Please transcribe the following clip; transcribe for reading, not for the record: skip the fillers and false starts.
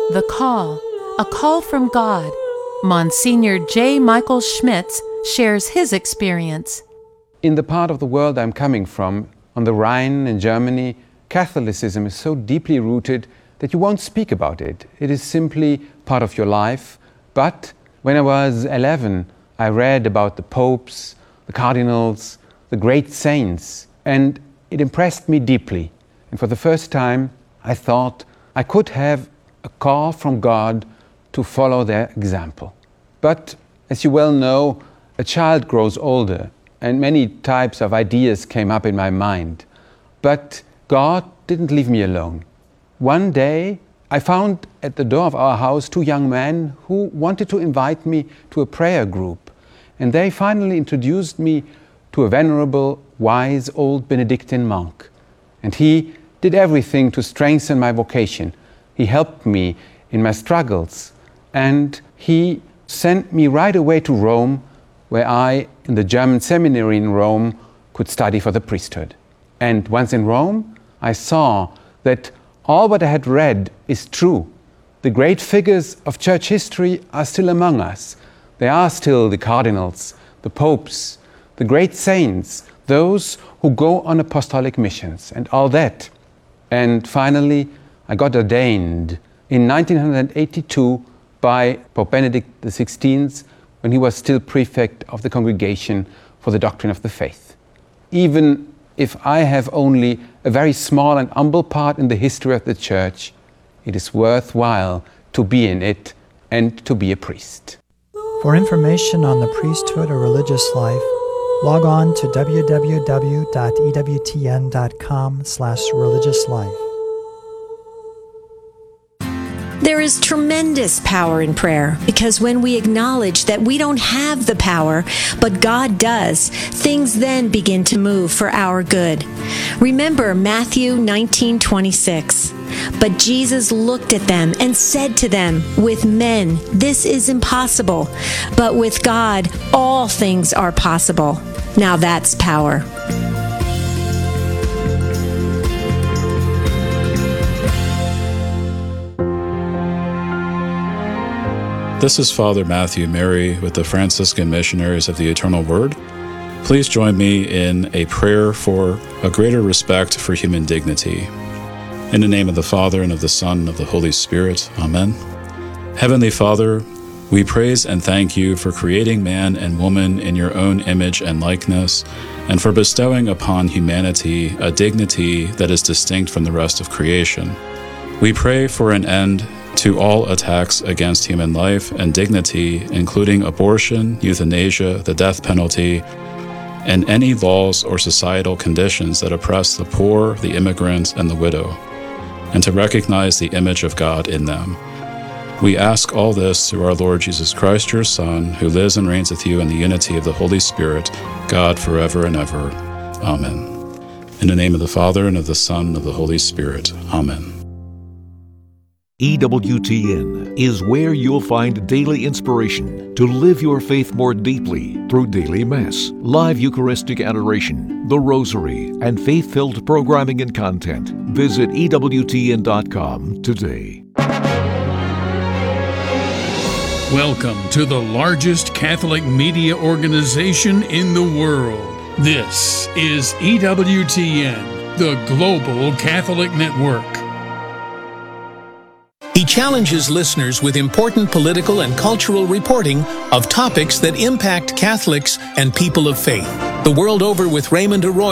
The Call, a call from God. Monsignor J. Michael Schmitz shares his experience. In the part of the world I'm coming from, on the Rhine in Germany, Catholicism is so deeply rooted that you won't speak about it. It is simply part of your life. But when I was 11, I read about the popes, the cardinals, the great saints, and it impressed me deeply. And for the first time, I thought I could have a call from God to follow their example. But as you well know, a child grows older, and many types of ideas came up in my mind. But God didn't leave me alone. One day, I found at the door of our house 2 young men who wanted to invite me to a prayer group. And they finally introduced me to a venerable, wise old Benedictine monk. And he did everything to strengthen my vocation. He helped me in my struggles. And he sent me right away to Rome, where I, in the German seminary in Rome, could study for the priesthood. And once in Rome, I saw that all what I had read is true. The great figures of church history are still among us. They are still the cardinals, the popes, the great saints, those who go on apostolic missions and all that. And finally, I got ordained in 1982 by Pope Benedict XVI when he was still prefect of the Congregation for the Doctrine of the Faith. Even if I have only a very small and humble part in the history of the Church, it is worthwhile to be in it and to be a priest. For information on the priesthood or religious life, log on to www.ewtn.com/religiouslife. There is tremendous power in prayer because when we acknowledge that we don't have the power, but God does, things then begin to move for our good. Remember Matthew 19:26. But Jesus looked at them and said to them, "With men, this is impossible, but with God, all things are possible." Now that's power. This is Father Matthew Mary with the Franciscan Missionaries of the Eternal Word. Please join me in a prayer for a greater respect for human dignity. In the name of the Father, and of the Son, and of the Holy Spirit. Amen. Heavenly Father, we praise and thank you for creating man and woman in your own image and likeness, and for bestowing upon humanity a dignity that is distinct from the rest of creation. We pray for an end to all attacks against human life and dignity, including abortion, euthanasia, the death penalty, and any laws or societal conditions that oppress the poor, the immigrant, and the widow, and to recognize the image of God in them. We ask all this through our Lord Jesus Christ, your Son, who lives and reigns with you in the unity of the Holy Spirit, God forever and ever. Amen. In the name of the Father, and of the Son, and of the Holy Spirit. Amen. EWTN is where you'll find daily inspiration to live your faith more deeply through daily Mass, live Eucharistic adoration, the Rosary, and faith-filled programming and content. Visit EWTN.com today. Welcome to the largest Catholic media organization in the world. This is EWTN, the Global Catholic Network. He challenges listeners with important political and cultural reporting of topics that impact Catholics and people of faith. The world over with Raymond Arroyo.